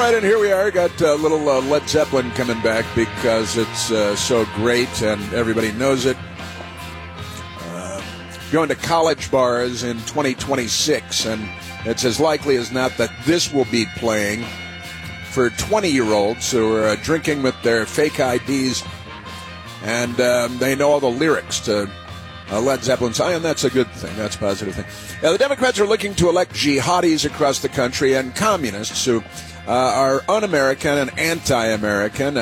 right, and here we are. Got a little Led Zeppelin coming back because it's so great and everybody knows it. Going to college bars in 2026, and it's as likely as not that this will be playing for 20-year-olds who are drinking with their fake IDs, and they know all the lyrics to Led Zeppelin. And that's a good thing. That's a positive thing. The Democrats are looking to elect jihadis across the country and communists who are un-American and anti-American,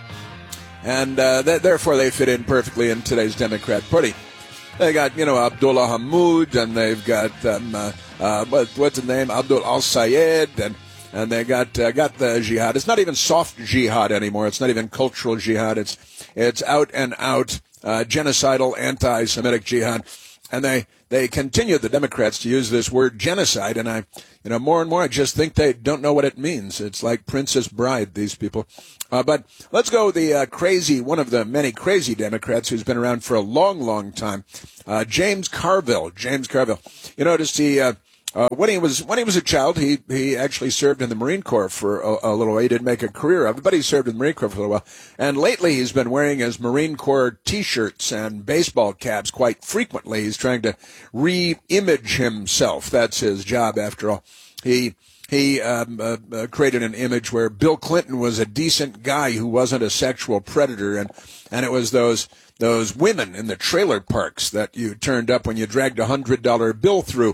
and therefore they fit in perfectly in today's Democrat Party. They got, Abdullah Hamid, and they've got, what's his name, Abdul al-Sayed, and they got the jihad. It's not even soft jihad anymore. It's not even cultural jihad. It's out and out genocidal anti-Semitic jihad. And they continue, the Democrats, to use this word genocide, and more and more I just think they don't know what it means. It's like Princess Bride, these people. But let's go one of the many crazy Democrats who's been around for a long, long time, James Carville. James Carville. You noticed when he was a child, he actually served in the Marine Corps for a little while. He didn't make a career of it, but he served in the Marine Corps for a little while. And lately he's been wearing his Marine Corps T-shirts and baseball caps quite frequently. He's trying to re-image himself. That's his job, after all. He created an image where Bill Clinton was a decent guy who wasn't a sexual predator, and it was those women in the trailer parks that you turned up when you dragged $100 bill through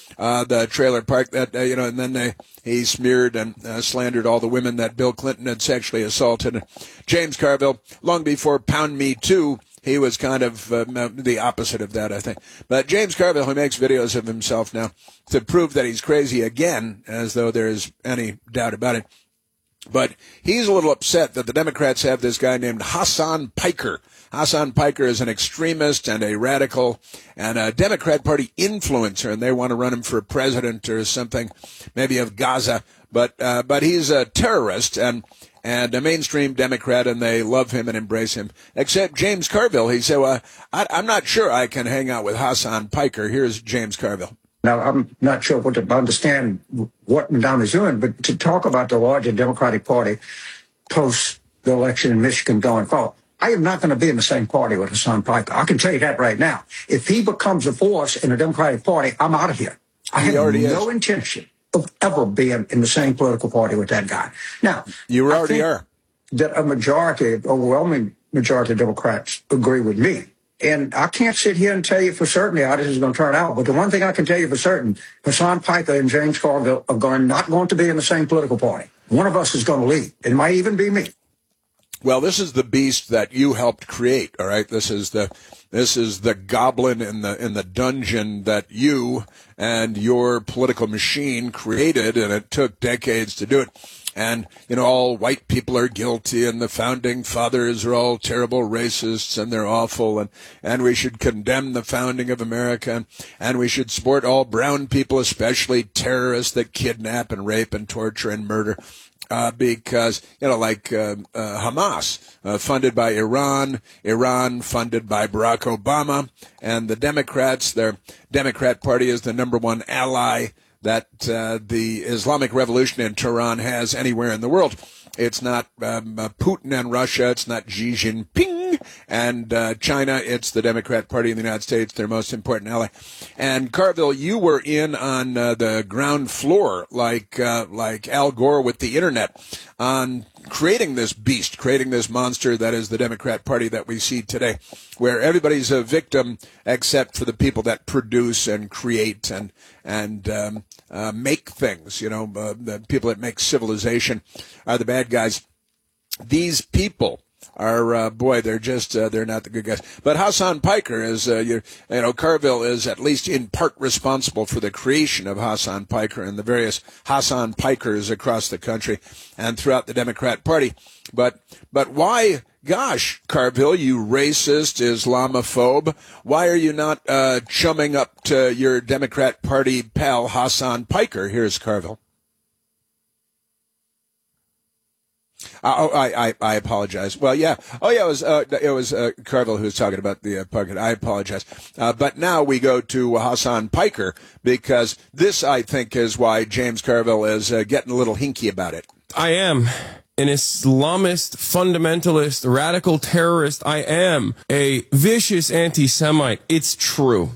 the trailer park, that and then he smeared and slandered all the women that Bill Clinton had sexually assaulted. James Carville, long before Pound Me Too, he was kind of the opposite of that, I think. But James Carville, who makes videos of himself now to prove that he's crazy again, as though there's any doubt about it. But he's a little upset that the Democrats have this guy named Hasan Piker. Hasan Piker is an extremist and a radical and a Democrat Party influencer, and they want to run him for president or something, maybe of Gaza. But he's a terrorist and a mainstream Democrat, and they love him and embrace him. Except James Carville, he said, well, I'm not sure I can hang out with Hasan Piker. Here's James Carville. Now, I'm not sure what to understand what Madame is doing, but to talk about the larger Democratic Party post the election in Michigan going forward, I am not going to be in the same party with Hasan Piker. I can tell you that right now. If he becomes a force in the Democratic Party, I'm out of here. I have no intention of ever being in the same political party with that guy. Now, you already are. That overwhelming majority of Democrats agree with me. And I can't sit here and tell you for certain how this is going to turn out. But the one thing I can tell you for certain, Hasan Piker and James Carville are not going to be in the same political party. One of us is going to leave. It might even be me. Well, this is the beast that you helped create, all right? This is the goblin in the dungeon that you and your political machine created, and it took decades to do it. And, all white people are guilty, and the founding fathers are all terrible racists, and they're awful, and we should condemn the founding of America, and we should support all brown people, especially terrorists that kidnap and rape and torture and murder. Because, Hamas, funded by Iran funded by Barack Obama, and the Democrats, their Democrat Party is the number one ally that the Islamic Revolution in Tehran has anywhere in the world. It's not Putin and Russia. It's not Xi Jinping and China. It's the Democrat Party in the United States, their most important ally. And Carville, you were in on the ground floor, like Al Gore with the internet, on creating this beast, creating this monster that is the Democrat Party that we see today, where everybody's a victim except for the people that produce and create and make things. The people that make civilization are the bad guys. These people are, they're just, they're not the good guys. But Hasan Piker is, Carville is at least in part responsible for the creation of Hasan Piker and the various Hasan Pikers across the country and throughout the Democrat Party. But why, gosh, Carville, you racist Islamophobe, why are you not, chumming up to your Democrat Party pal Hasan Piker? Here's Carville. I apologize. Well, yeah. Oh, yeah. It was Carville who was talking about the Piker. I apologize. But now we go to Hasan Piker, because this, I think, is why James Carville is getting a little hinky about it. I am an Islamist, fundamentalist, radical terrorist. I am a vicious anti-Semite. It's true.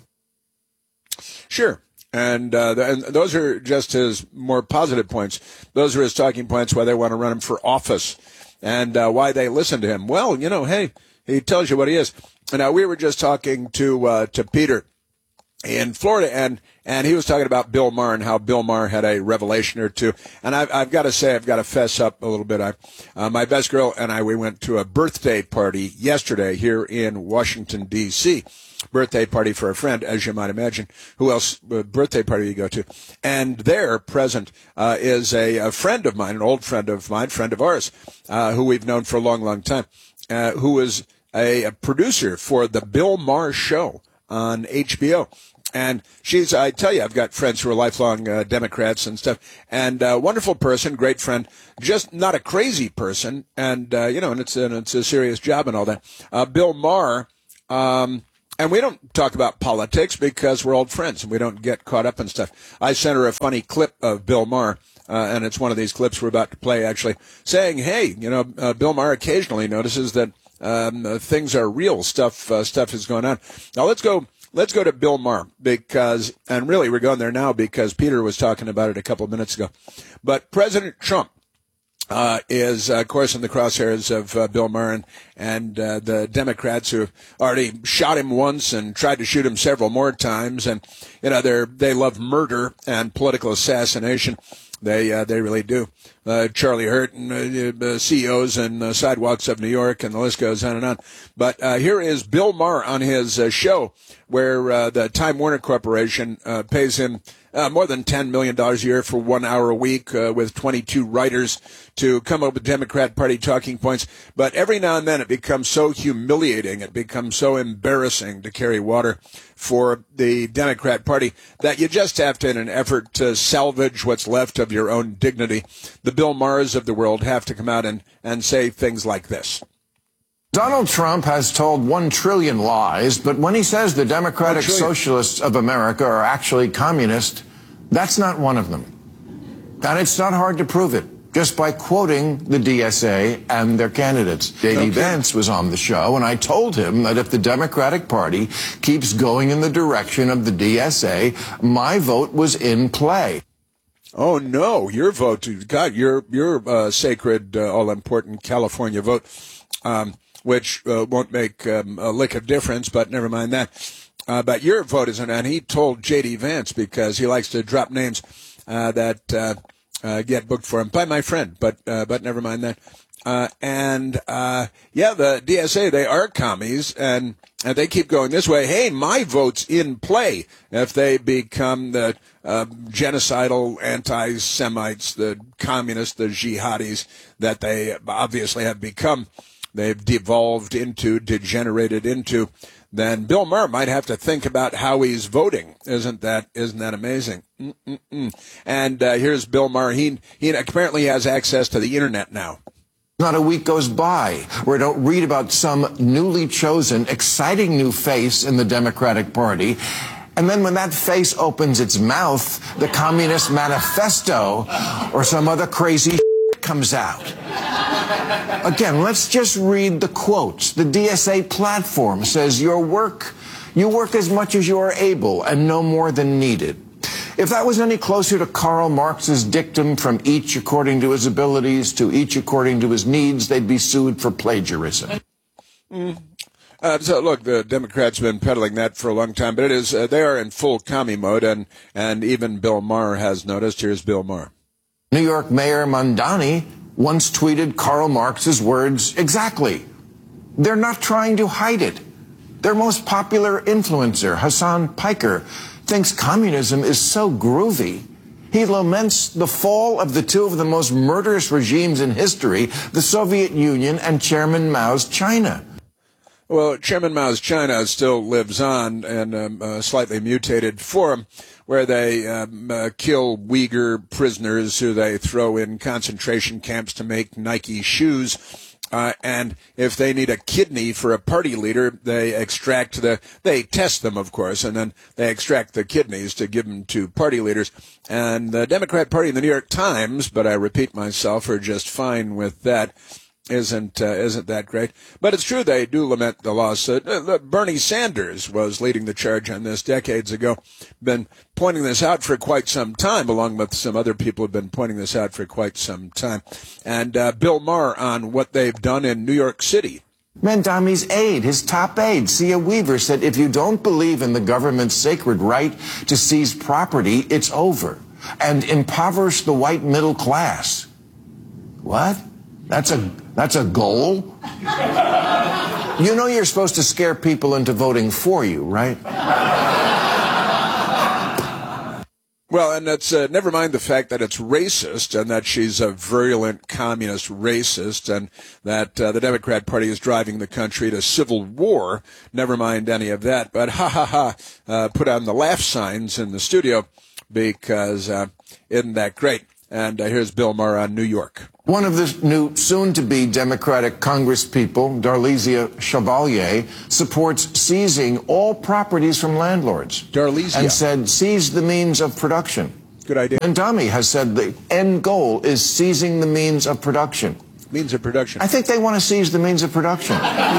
Sure. And those are just his more positive points. Those are his talking points why they want to run him for office and why they listen to him. Well, hey, he tells you what he is. Now, we were just talking to Peter in Florida, and he was talking about Bill Maher and how Bill Maher had a revelation or two. And I've got to say, I've got to fess up a little bit. My best girl and we went to a birthday party yesterday here in Washington, D.C., birthday party for a friend, as you might imagine. Who else birthday party you go to? And there present is a friend of mine, an old friend of mine, friend of ours, who we've known for a long, long time, who is a producer for the Bill Maher Show on HBO. And I tell you, I've got friends who are lifelong Democrats and stuff, and wonderful person, great friend, just not a crazy person, and and it's a serious job and all that. Bill Maher, and we don't talk about politics because we're old friends and we don't get caught up in stuff. I sent her a funny clip of Bill Maher, and it's one of these clips we're about to play, actually, saying, hey, Bill Maher occasionally notices that things are real, stuff is going on. Now let's go to Bill Maher and really we're going there now because Peter was talking about it a couple of minutes ago. But President Trump is, of course, in the crosshairs of Bill Maher and the Democrats who have already shot him once and tried to shoot him several more times. And, they love murder and political assassination. They really do. Charlie Hurt and CEOs and sidewalks of New York, and the list goes on and on. But here is Bill Maher on his show where the Time Warner Corporation pays him more than $10 million a year for 1 hour a week with 22 writers to come up with Democrat Party talking points. But every now and then it becomes so humiliating, it becomes so embarrassing to carry water for the Democrat Party that you just have to, in an effort to salvage what's left of your own dignity, the Bill Mahers of the world have to come out and say things like this. Donald Trump has told 1 trillion lies, but when he says the Democratic Socialists of America are actually communist, that's not one of them. And it's not hard to prove it, just by quoting the DSA and their candidates. J.D. Vance was on the show, and I told him that if the Democratic Party keeps going in the direction of the DSA, my vote was in play. Oh, no, your vote, God, your sacred, all-important California vote, which won't make a lick of difference, but never mind that. But your vote isn't, and he told J.D. Vance, because he likes to drop names that get booked for him by my friend, but never mind that. The DSA, they are commies, and they keep going this way. Hey, my vote's in play if they become the genocidal anti-Semites, the communists, the jihadis that they obviously have become. They've degenerated into. Then Bill Maher might have to think about how he's voting. Isn't that amazing? And here's Bill Maher. He apparently has access to the internet now. Not a week goes by where I don't read about some newly chosen, exciting new face in the Democratic Party. And then when that face opens its mouth, the Communist Manifesto or some other crazy comes out. Again, let's just read the quotes. The DSA platform says you work as much as you are able and no more than needed. If that was any closer to Karl Marx's dictum, from each according to his abilities to each according to his needs, they'd be sued for plagiarism. So look, the Democrats have been peddling that for a long time, but it is they are in full commie mode, and even Bill Maher has noticed. Here's Bill Maher. New York Mayor Mamdani once tweeted Karl Marx's words exactly. They're not trying to hide it. Their most popular influencer, Hassan Piker, thinks communism is so groovy. He laments the fall of the two of the most murderous regimes in history, the Soviet Union and Chairman Mao's China. Well, Chairman Mao's China still lives on in a slightly mutated form, where they kill Uyghur prisoners who they throw in concentration camps to make Nike shoes. And if they need a kidney for a party leader, they test them, of course, and then they extract the kidneys to give them to party leaders. And the Democrat Party and the New York Times, but I repeat myself, are just fine with that. Isn't that great? But it's true, they do lament the loss. Bernie Sanders was leading the charge on this decades ago. Been pointing this out for quite some time, along with some other people have been pointing this out for quite some time. And Bill Maher on what they've done in New York City. Mamdani's aide, his top aide, Sia Weaver, said, if you don't believe in the government's sacred right to seize property, it's over. And impoverish the white middle class. What? That's a goal? You know you're supposed to scare people into voting for you, right? Well, and that's never mind the fact that it's racist and that she's a virulent communist racist and that the Democrat Party is driving the country to civil war. Never mind any of that. But put on the laugh signs in the studio because isn't that great? And here's Bill Maher on New York. One of the new soon-to-be Democratic congresspeople, Darlisia Chevalier, supports seizing all properties from landlords. Darlisia. And said, seize the means of production. Good idea. Mamdani has said the end goal is seizing the means of production. Means of production. I think they want to seize the means of production.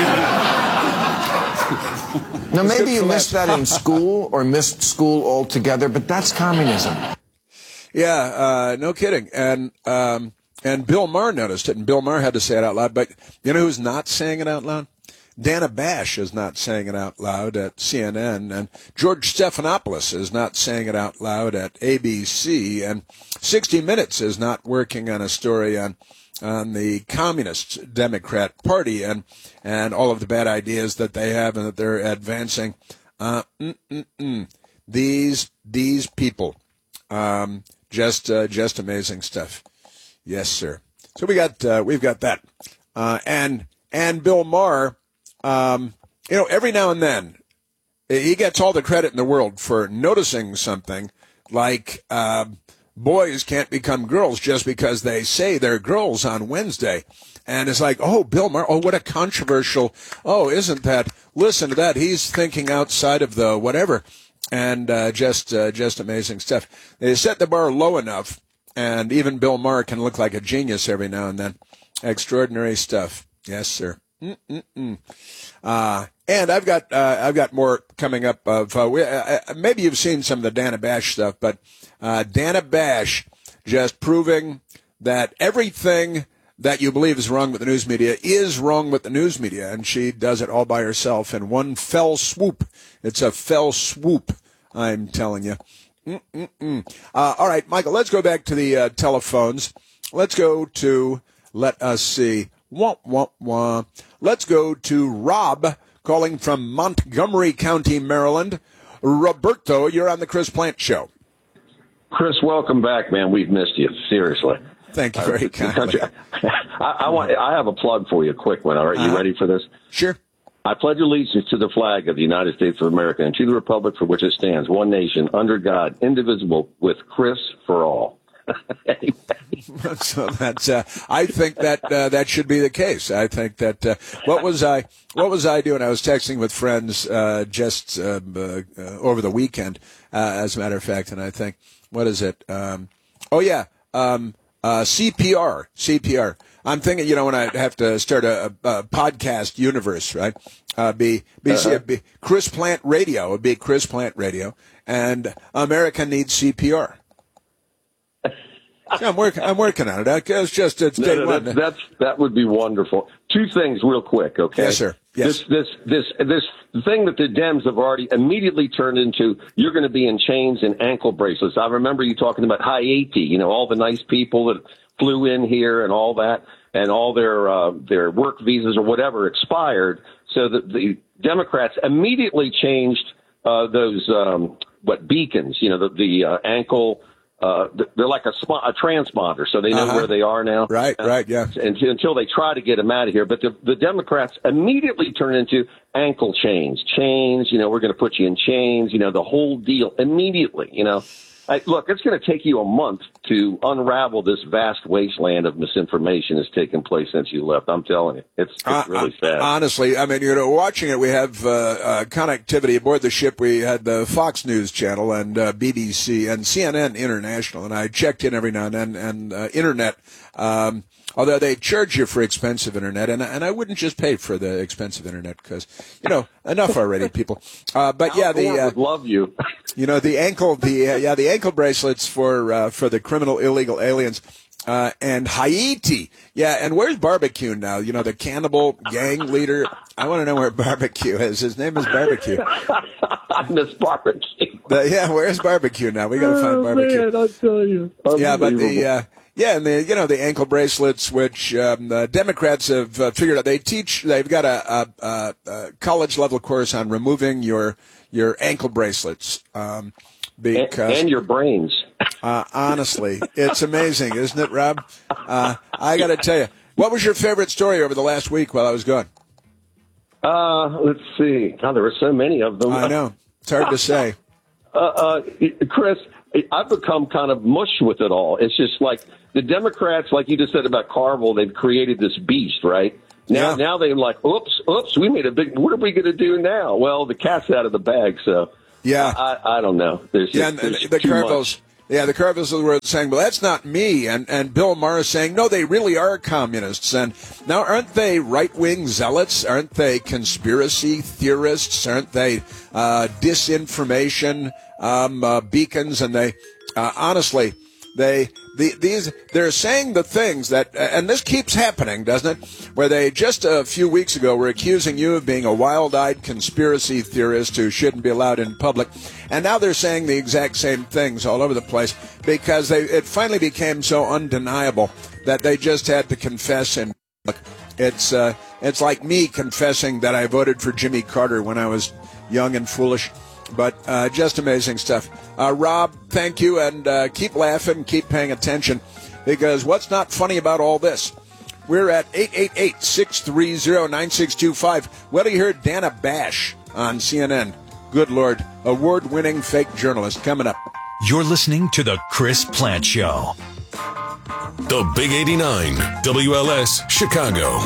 Now, maybe you missed that in school or missed school altogether, but that's communism. Yeah, no kidding. And Bill Maher noticed it, and Bill Maher had to say it out loud. But you know who's not saying it out loud? Dana Bash is not saying it out loud at CNN, and George Stephanopoulos is not saying it out loud at ABC, and 60 Minutes is not working on a story on the Communist Democrat Party and all of the bad ideas that they have and that they're advancing. These people, just amazing stuff. Yes, sir. So we've got that, and Bill Maher, every now and then he gets all the credit in the world for noticing something like boys can't become girls just because they say they're girls on Wednesday, and it's like, oh, Bill Maher, oh, what a controversial, oh, isn't that? Listen to that, he's thinking outside of the whatever, and just amazing stuff. They set the bar low enough. And even Bill Maher can look like a genius every now and then. Extraordinary stuff. Yes, sir. And I've got more coming up. Maybe you've seen some of the Dana Bash stuff, but Dana Bash just proving that everything that you believe is wrong with the news media is wrong with the news media, and she does it all by herself in one fell swoop. It's a fell swoop, I'm telling you. All right, Michael, let's go back to the telephones. Let's go to, let us see, let's go to Rob calling from Montgomery County, Maryland. Roberto, you're on the Chris Plant Show. Chris, welcome back, man. We've missed you, seriously. Thank you very kindly. I have a plug for you, a quick one. Are you ready for this? Sure. I pledge allegiance to the flag of the United States of America and to the republic for which it stands, one nation, under God, indivisible, with Chris for all. Anyway. So that's. I think that should be the case. I think that. What was I doing? I was texting with friends just over the weekend, as a matter of fact, and I think, what is it? CPR. I'm thinking, when I have to start a podcast universe, right? Be Chris Plant Radio. It'd be Chris Plant Radio, and America needs CPR. I'm working on it. It's day one. That would be wonderful. Two things, real quick, okay? Yes, sir. Yes. This thing that the Dems have already immediately turned into, you're going to be in chains and ankle bracelets. I remember you talking about Haiti, all the nice people that flew in here and all that, and all their work visas or whatever expired. So that the Democrats immediately changed those beacons, the ankle. They're like a transponder, so they know where they are now. Right, yeah. Until they try to get them out of here. But the Democrats immediately turn into ankle chains. We're going to put you in chains, the whole deal immediately, Look, it's going to take you a month to unravel this vast wasteland of misinformation that's taken place since you left. I'm telling you, it's really sad. Honestly, I mean, watching it, we have connectivity aboard the ship. We had the Fox News Channel and BBC and CNN International, and I checked in every now and then, and Internet. Although they charge you for expensive internet, and I wouldn't just pay for the expensive internet because, enough already, people. But yeah, would love you. The ankle bracelets for the criminal illegal aliens, and Haiti. Yeah, and where's Barbecue now? The cannibal gang leader. I want to know where Barbecue is. His name is Barbecue. I miss Barbecue. Where's Barbecue now? We got to find Barbecue. Man, I'll tell you. Yeah, but and the ankle bracelets, which the Democrats have figured out. They've got a college level course on removing your ankle bracelets, because and your brains. Honestly, it's amazing, isn't it, Rob? I got to tell you, what was your favorite story over the last week while I was gone? Let's see. God, there were so many of them. I know. It's hard to say. Chris, I've become kind of mush with it all. It's just like the Democrats, like you just said about Carville, they've created this beast, right? Now they're like, oops, we made a big, what are we going to do now? Well, the cat's out of the bag, so yeah. I don't know. There's the Carvilles. Yeah, the Carvilles were saying, well, that's not me. And Bill Maher saying, no, they really are communists. And now, aren't they right-wing zealots? Aren't they conspiracy theorists? Aren't they disinformation beacons? And they, honestly, they're saying the things that, and this keeps happening, doesn't it? Where they just a few weeks ago were accusing you of being a wild-eyed conspiracy theorist who shouldn't be allowed in public, and now they're saying the exact same things all over the place because it finally became so undeniable that they just had to confess in public. It's like me confessing that I voted for Jimmy Carter when I was young and foolish. But just amazing stuff. Rob, thank you, and keep laughing, keep paying attention, because what's not funny about all this? We're at 888-630-9625. Well, you heard Dana Bash on CNN. Good Lord, award-winning fake journalist coming up. You're listening to The Chris Plante Show. The Big 89, WLS, Chicago.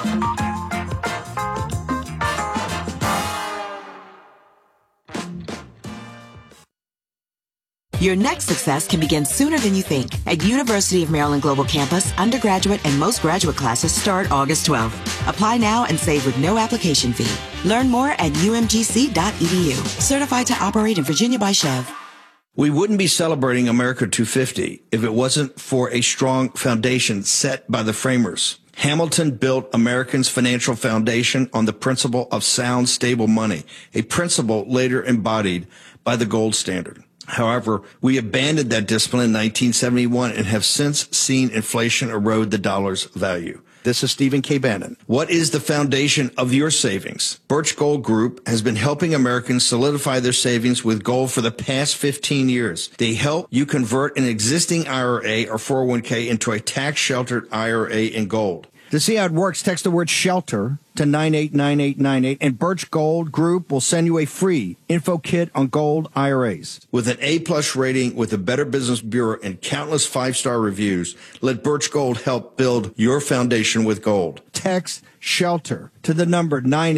Your next success can begin sooner than you think. At University of Maryland Global Campus, undergraduate and most graduate classes start August 12th. Apply now and save with no application fee. Learn more at umgc.edu. Certified to operate in Virginia by Chev. We wouldn't be celebrating America 250 if it wasn't for a strong foundation set by the framers. Hamilton built Americans' financial foundation on the principle of sound, stable money, a principle later embodied by the gold standard. However, we abandoned that discipline in 1971 and have since seen inflation erode the dollar's value. This is Stephen K. Bannon. What is the foundation of your savings? Birch Gold Group has been helping Americans solidify their savings with gold for the past 15 years. They help you convert an existing IRA or 401k into a tax-sheltered IRA in gold. To see how it works, text the word SHELTER to 989898, and Birch Gold Group will send you a free info kit on gold IRAs. With an A-plus rating with the Better Business Bureau and countless 5-star reviews, let Birch Gold help build your foundation with gold. Text SHELTER to the number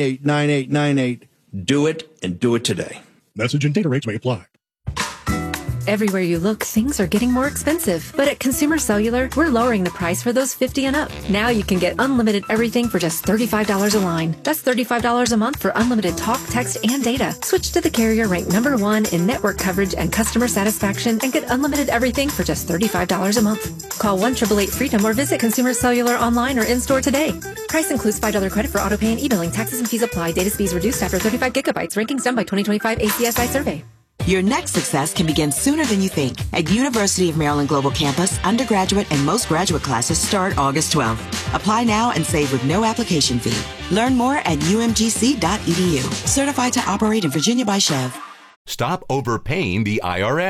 989898. Do it, and do it today. Message and data rates may apply. Everywhere you look, things are getting more expensive. But at Consumer Cellular, we're lowering the price for those 50 and up. Now you can get unlimited everything for just $35 a line. That's $35 a month for unlimited talk, text, and data. Switch to the carrier ranked #1 in network coverage and customer satisfaction and get unlimited everything for just $35 a month. Call 1-888-FREEDOM or visit Consumer Cellular online or in-store today. Price includes $5 credit for auto pay and e-billing. Taxes and fees apply. Data speeds reduced after 35 gigabytes. Rankings done by 2025 ACSI survey. Your next success can begin sooner than you think. At University of Maryland Global Campus, undergraduate and most graduate classes start August 12th. Apply now and save with no application fee. Learn more at umgc.edu. Certified to operate in Virginia by Chev. Stop overpaying the IRS.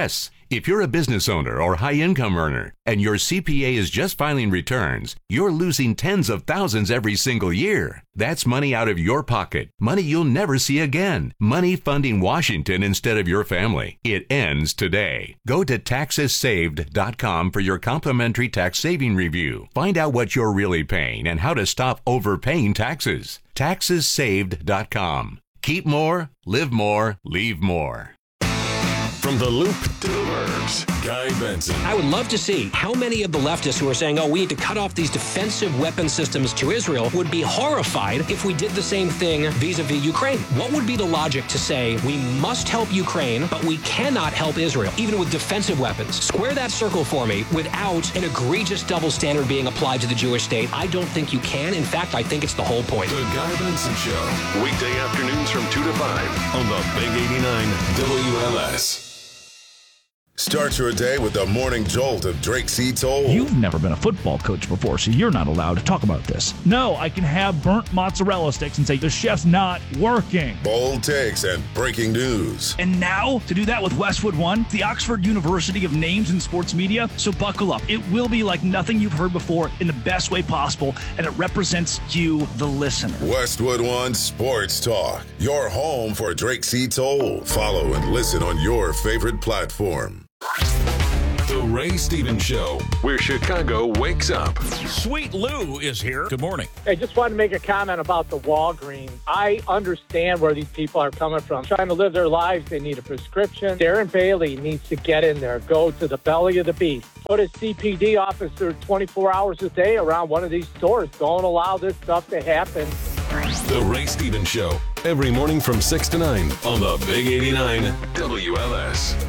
If you're a business owner or high-income earner and your CPA is just filing returns, you're losing tens of thousands every single year. That's money out of your pocket, money you'll never see again, money funding Washington instead of your family. It ends today. Go to taxessaved.com for your complimentary tax saving review. Find out what you're really paying and how to stop overpaying taxes. Taxessaved.com. Keep more, live more, leave more. From the Loop to the Burbs, Guy Benson. I would love to see how many of the leftists who are saying, we need to cut off these defensive weapon systems to Israel would be horrified if we did the same thing vis-a-vis Ukraine. What would be the logic to say we must help Ukraine, but we cannot help Israel, even with defensive weapons? Square that circle for me without an egregious double standard being applied to the Jewish state. I don't think you can. In fact, I think it's the whole point. The Guy Benson Show. Weekday afternoons from 2 to 5 on the Big 89 WLS. Start your day with the morning jolt of Drake C. Toll. You've never been a football coach before, so you're not allowed to talk about this. No, I can have burnt mozzarella sticks and say the chef's not working. Bold takes and breaking news. And now, to do that with Westwood One, the Oxford University of names in sports media, so buckle up. It will be like nothing you've heard before in the best way possible, and it represents you, the listener. Westwood One Sports Talk, your home for Drake C. Toll. Follow and listen on your favorite platform. The Ray Stevens Show, where Chicago wakes up. Sweet Lou is here. Good morning. I just wanted to make a comment about the Walgreens. I understand where these people are coming from. Trying to live their lives, they need a prescription. Darren Bailey needs to get in there, go to the belly of the beast. Put a CPD officer 24 hours a day around one of these stores. Don't allow this stuff to happen. The Ray Stevens Show, every morning from 6 to 9 on the Big 89 WLS.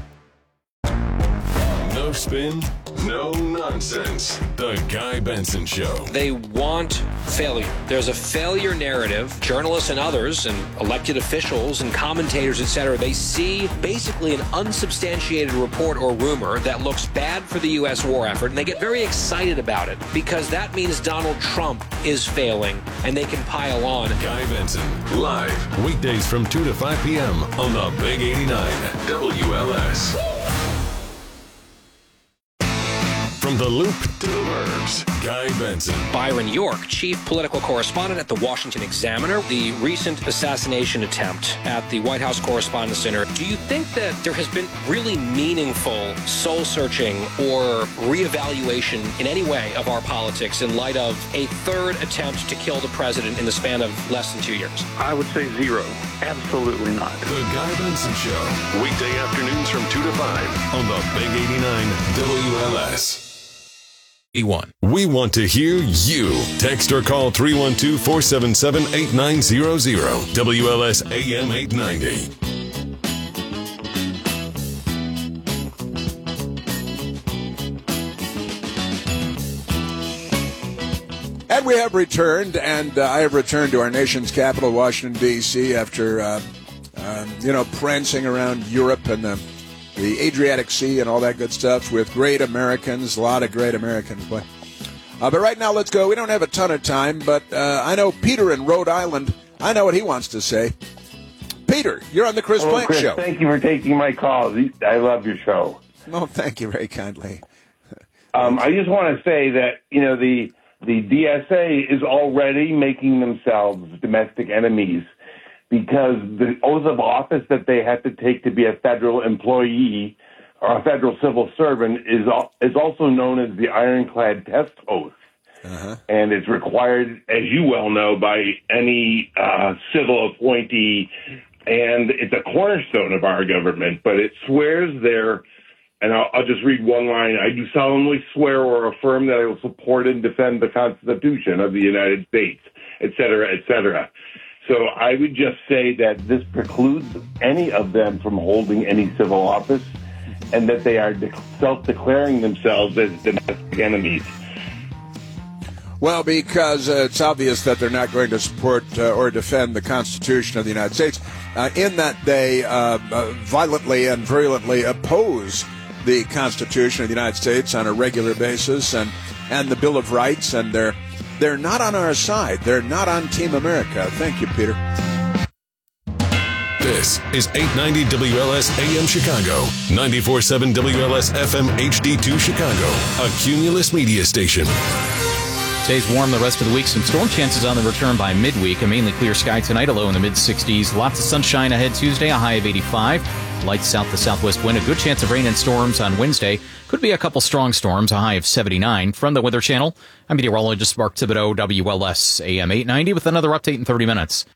No spin, no nonsense. The Guy Benson Show. They want failure. There's a failure narrative. Journalists and others and elected officials and commentators, etc., they see basically an unsubstantiated report or rumor that looks bad for the U.S. war effort, and they get very excited about it because that means Donald Trump is failing, and they can pile on. Guy Benson, live, weekdays from 2 to 5 p.m. on the Big 89 WLS. From the Loop to the Burbs, Guy Benson. Byron York, chief political correspondent at the Washington Examiner. The recent assassination attempt at the White House Correspondents' Center. Do you think that there has been really meaningful soul-searching or reevaluation in any way of our politics in light of a third attempt to kill the president in the span of less than 2 years? I would say zero. Absolutely not. The Guy Benson Show, weekday afternoons from 2 to 5 on the Big 89 WLS. We want to hear you. Text or call 312-477-8900. WLS AM 890. And we have returned, and I have returned to our nation's capital, Washington, D.C., after, prancing around Europe and the Adriatic Sea and all that good stuff with great Americans, a lot of great Americans. But right now, let's go. We don't have a ton of time, but I know Peter in Rhode Island. I know what he wants to say. Peter, you're on the Chris Plante Chris, Show. Thank you for taking my call. I love your show. Oh, thank you very kindly. I just want to say that, the DSA is already making themselves domestic enemies because the oath of office that they have to take to be a federal employee or a federal civil servant is also known as the ironclad test oath. Uh-huh. And it's required, as you well know, by any civil appointee, and it's a cornerstone of our government, but it swears there, and I'll just read one line, I do solemnly swear or affirm that I will support and defend the Constitution of the United States, et cetera, et cetera. So I would just say that this precludes any of them from holding any civil office and that they are self-declaring themselves as domestic enemies. Well, because it's obvious that they're not going to support or defend the Constitution of the United States, in that they violently and virulently oppose the Constitution of the United States on a regular basis and the Bill of Rights, and they're not on our side. They're not on Team America. Thank you, Peter. This is 890 WLS AM Chicago, 94.7 WLS FM HD2 Chicago, a Cumulus media station. Stays warm the rest of the week. Some storm chances on the return by midweek. A mainly clear sky tonight, a low in the mid-60s. Lots of sunshine ahead Tuesday, a high of 85. Light south to southwest wind. A good chance of rain and storms on Wednesday. Could be a couple strong storms, a high of 79. From the Weather Channel, I'm meteorologist Mark Thibodeau, WLS AM 890, with another update in 30 minutes.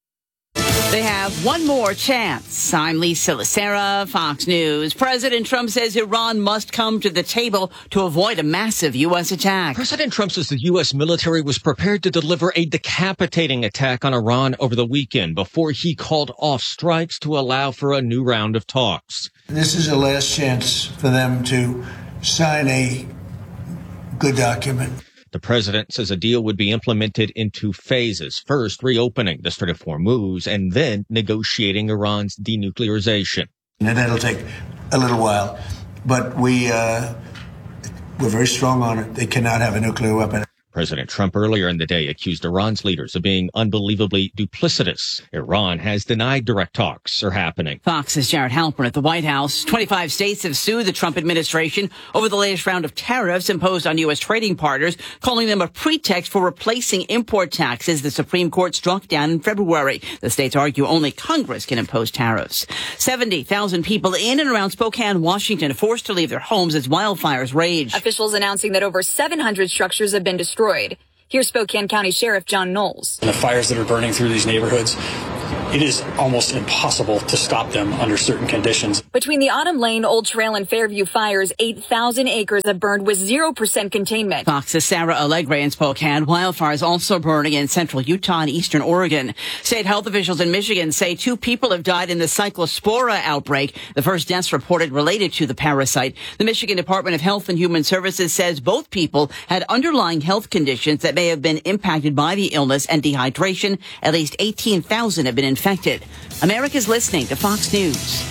They have one more chance. I'm Lisa Lacera, Fox News. President Trump says Iran must come to the table to avoid a massive U.S. attack. President Trump says the U.S. military was prepared to deliver a decapitating attack on Iran over the weekend before he called off strikes to allow for a new round of talks. This is a last chance for them to sign a good document. The president says a deal would be implemented in two phases. First, reopening the Strait of Hormuz, and then negotiating Iran's denuclearization. And that'll take a little while, but we're very strong on it. They cannot have a nuclear weapon. President Trump earlier in the day accused Iran's leaders of being unbelievably duplicitous. Iran has denied direct talks are happening. Fox's Jared Halpern at the White House. 25 states have sued the Trump administration over the latest round of tariffs imposed on U.S. trading partners, calling them a pretext for replacing import taxes the Supreme Court struck down in February. The states argue only Congress can impose tariffs. 70,000 people in and around Spokane, Washington, forced to leave their homes as wildfires rage. Officials announcing that over 700 structures have been destroyed. Here's Spokane County Sheriff John Knowles. The fires that are burning through these neighborhoods, it is almost impossible to stop them under certain conditions. Between the Autumn Lane, Old Trail, and Fairview fires, 8,000 acres have burned with 0% containment. Fox's Sarah Allegre in Spokane. Wildfires also burning in central Utah and eastern Oregon. State health officials in Michigan say 2 people have died in the Cyclospora outbreak, the first deaths reported related to the parasite. The Michigan Department of Health and Human Services says both people had underlying health conditions that may have been impacted by the illness and dehydration. At least 18,000 have been infected. America's listening to Fox News.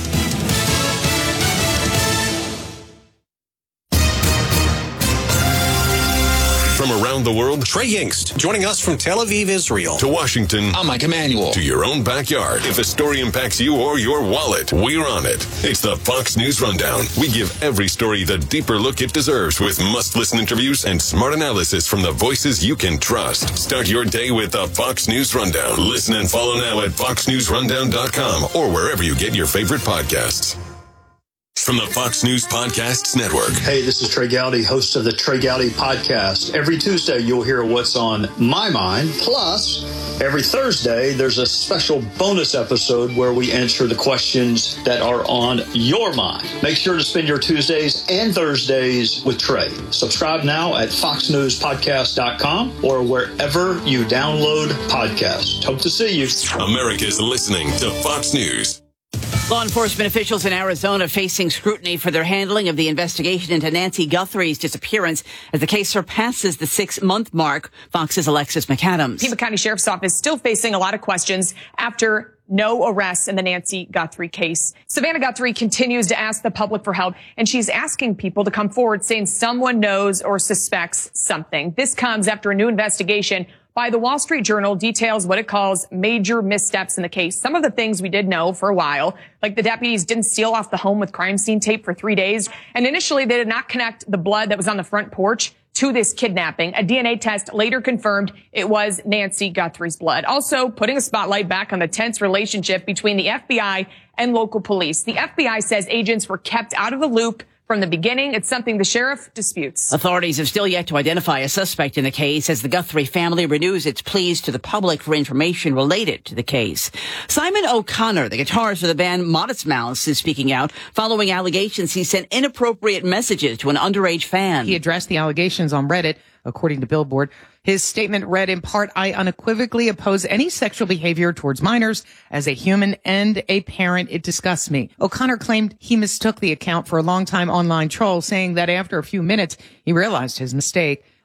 From around the world, Trey Yingst, joining us from Tel Aviv, Israel. To Washington, I'm Mike Emanuel. To your own backyard. If a story impacts you or your wallet, we're on it. It's the Fox News Rundown. We give every story the deeper look it deserves with must-listen interviews and smart analysis from the voices you can trust. Start your day with the Fox News Rundown. Listen and follow now at foxnewsrundown.com or wherever you get your favorite podcasts. From the Fox News Podcasts Network. Hey, this is Trey Gowdy, host of the Trey Gowdy Podcast. Every Tuesday, you'll hear what's on my mind. Plus, every Thursday, there's a special bonus episode where we answer the questions that are on your mind. Make sure to spend your Tuesdays and Thursdays with Trey. Subscribe now at foxnewspodcast.com or wherever you download podcasts. Hope to see you. America's listening to Fox News. Law enforcement officials in Arizona facing scrutiny for their handling of the investigation into Nancy Guthrie's disappearance as the case surpasses the 6-month mark. Fox's Alexis McAdams. Pima County Sheriff's Office still facing a lot of questions after no arrests in the Nancy Guthrie case. Savannah Guthrie continues to ask the public for help, and she's asking people to come forward saying someone knows or suspects something. This comes after a new investigation by the Wall Street Journal details what it calls major missteps in the case. Some of the things we did know for a while, like the deputies didn't seal off the home with crime scene tape for 3 days. And initially, they did not connect the blood that was on the front porch to this kidnapping. A DNA test later confirmed it was Nancy Guthrie's blood. Also putting a spotlight back on the tense relationship between the FBI and local police. The FBI says agents were kept out of the loop from the beginning. It's something the sheriff disputes. Authorities have still yet to identify a suspect in the case as the Guthrie family renews its pleas to the public for information related to the case. Simon O'Connor, the guitarist for the band Modest Mouse, is speaking out following allegations he sent inappropriate messages to an underage fan. He addressed the allegations on Reddit, according to Billboard. His statement read in part, "I unequivocally oppose any sexual behavior towards minors. As a human and a parent, it disgusts me." O'Connor claimed he mistook the account for a longtime online troll, saying that after a few minutes, he realized his mistake.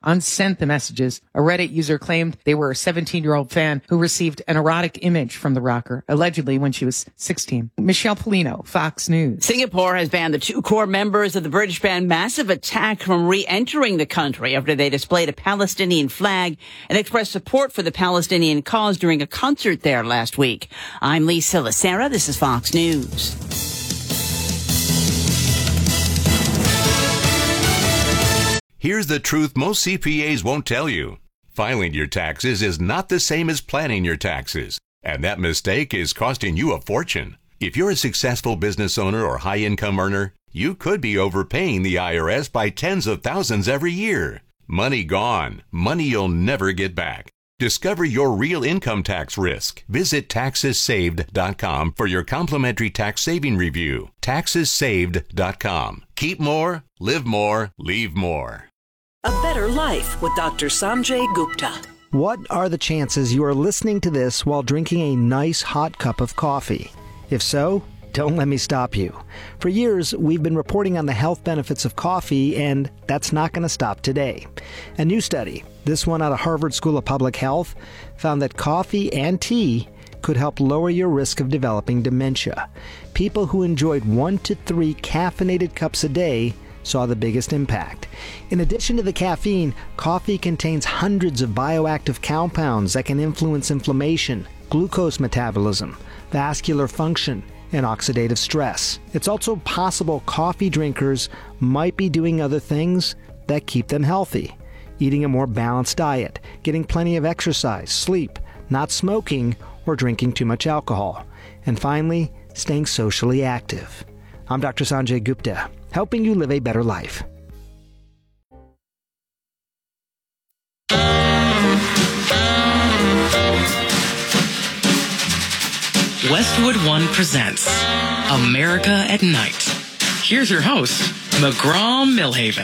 unsent the messages. A Reddit user claimed they were a 17-year-old fan who received an erotic image from the rocker, allegedly when she was 16. Michelle Polino, Fox News. Singapore has banned the two core members of the British band Massive Attack from re-entering the country after they displayed a Palestinian flag and expressed support for the Palestinian cause during a concert there last week. I'm Lee Silasera. This is Fox News. Here's the truth most CPAs won't tell you. Filing your taxes is not the same as planning your taxes, and that mistake is costing you a fortune. If you're a successful business owner or high-income earner, you could be overpaying the IRS by tens of thousands every year. Money gone, money you'll never get back. Discover your real income tax risk. Visit TaxesSaved.com for your complimentary tax saving review. TaxesSaved.com. Keep more, live more, leave more. A Better Life with Dr. Sanjay Gupta. What are the chances you are listening to this while drinking a nice hot cup of coffee? If so, don't let me stop you. For years, we've been reporting on the health benefits of coffee, and that's not going to stop today. A new study, this one out of Harvard School of Public Health, found that coffee and tea could help lower your risk of developing dementia. People who enjoyed 1 to 3 caffeinated cups a day saw the biggest impact. In addition to the caffeine, coffee contains hundreds of bioactive compounds that can influence inflammation, glucose metabolism, vascular function, and oxidative stress. It's also possible coffee drinkers might be doing other things that keep them healthy. Eating a more balanced diet, getting plenty of exercise, sleep, not smoking, or drinking too much alcohol. And finally, staying socially active. I'm Dr. Sanjay Gupta, helping you live a better life. Westwood One presents America at Night. Here's your host, McGraw Millhaven.